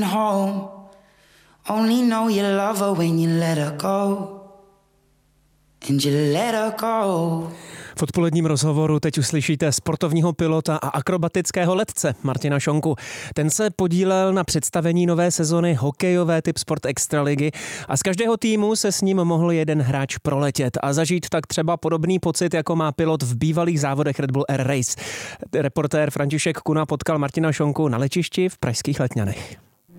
home. Only know you love her when you let her go. And you let her go. V odpoledním rozhovoru teď uslyšíte sportovního pilota a akrobatického letce Martina Šonku. Ten se podílel na představení nové sezony hokejové typ Sport Extraligy a z každého týmu se s ním mohl jeden hráč proletět a zažít tak třeba podobný pocit, jako má pilot v bývalých závodech Red Bull Air Race. Reportér František Kuna potkal Martina Šonku na letišti v pražských Letňanech.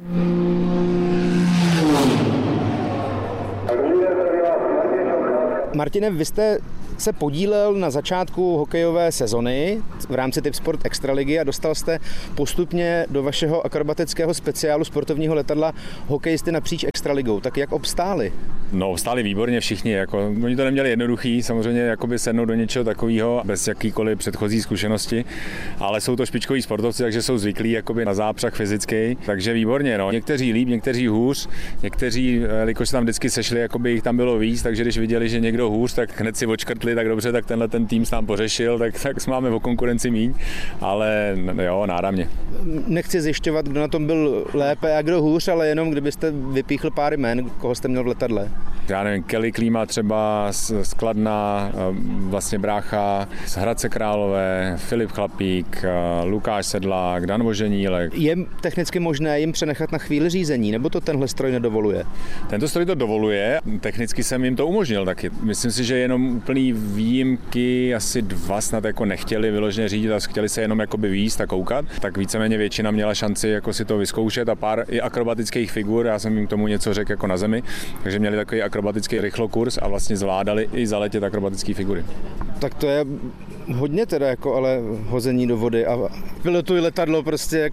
Martine, vy jste se podílel na začátku hokejové sezony v rámci typ Sport Extraligy a dostal jste postupně do vašeho akrobatického speciálu sportovního letadla hokejisty napříč Extraligou. Tak jak obstáli? No, obstáli výborně všichni. Oni to neměli jednoduchý, samozřejmě sednout do něčeho takového bez jakýkoliv předchozí zkušenosti, ale jsou to špičkoví sportovci, takže jsou zvyklí na zápřah fyzický, takže výborně. No. Někteří líp, někteří hůř, někteří, jelikož tam vždycky sešli, jich tam bylo víc, takže když viděli, že někdo hůř, tak hned si odškrtli, tak dobře, tak tenhle ten tým s nám pořešil, tak máme o konkurenci míň, ale jo, náramně. Nechci zjišťovat, kdo na tom byl lépe a kdo hůř, ale jenom kdybyste vypíchl pár jmén, koho jste měl v letadle. Já nevím, Kelly Klíma třeba z Kladna, vlastně brácha z Hradce Králové, Filip Chlapík, Lukáš Sedlák, Dan Voženílek. Je technicky možné jim přenechat na chvíli řízení, nebo to tenhle stroj nedovoluje? Tento stroj to dovoluje, technicky jsem jim to umožnil taky. Myslím si, že jenom úplný výjimky, asi dva snad nechtěli vyloženě řídit a chtěli se jenom výjíst a koukat, tak víceméně většina měla šanci si to vyzkoušet a pár i akrobatických figur, já jsem jim k tomu něco řekl na zemi, takže měli takový akrobatický rychlokurs a vlastně zvládali i zaletět akrobatické figury. Tak to je hodně ale hození do vody a pilotuj letadlo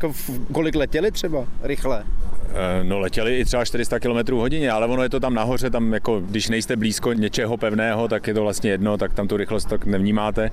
kolik letěli třeba rychle? No, letěli i třeba 400 km/h, ale ono je to tam nahoře, tam když nejste blízko něčeho pevného, tak je to vlastně jedno, tak tam tu rychlost tak nevnímáte.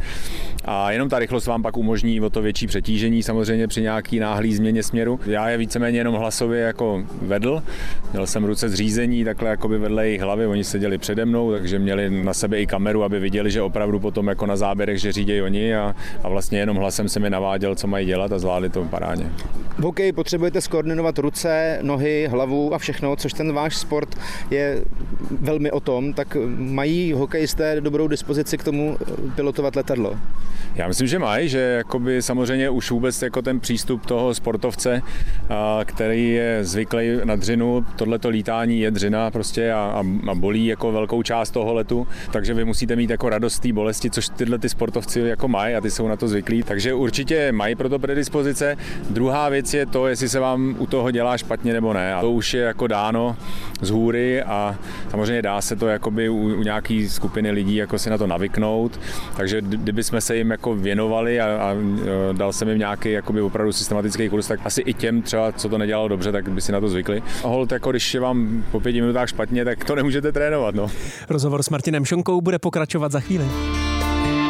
A jenom ta rychlost vám pak umožní o to větší přetížení, samozřejmě při nějaký náhlý změně směru. Já je víceméně jenom hlasově vedl, měl jsem ruce zřízení takhle vedle jejich hlavy, oni seděli přede mnou, takže měli na sebe i kameru, aby viděli, že opravdu potom na záběrech, že řídí oni a vlastně jenom hlasem se mi naváděl, co mají dělat a zvládli to parádně. V hokeji potřebujete skoordinovat ruce, nohy, hlavu a všechno, což ten váš sport je velmi o tom, tak mají hokejisté dobrou dispozici k tomu pilotovat letadlo? Já myslím, že mají, že samozřejmě už vůbec ten přístup toho sportovce, který je zvyklý na dřinu, tohleto lítání je dřina a bolí velkou část toho letu, takže vy musíte mít radost té bolesti, což tyhle ty sportovci mají a ty jsou na to zvyklí, takže určitě mají pro to predispozice. Druhá věc je to, jestli se vám u toho dělá špatně nebo ne. A to už je dáno z hůry a samozřejmě dá se to u nějaký skupiny lidí si na to navyknout, takže kdyby jsme se jim věnovali a dal jsem jim nějaký opravdu systematický kurz, tak asi i těm třeba, co to nedělalo dobře, tak by si na to zvykli. A holt, když je vám po 5 minutách špatně, tak to nemůžete trénovat. No. Rozhovor s Martinem Šonkou bude pokračovat za chvíli.